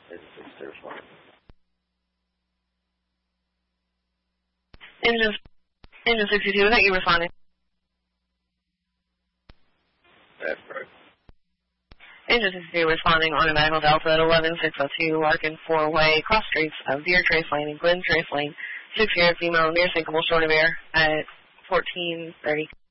Engine 6 Engine 62, thank you for responding. That's correct. Engine 62 responding automatic Delta at 11602, Larkin 4-way, cross streets of Veer Trace Lane and Glen Trace Lane, 6 female near sinkable short of air at 1430.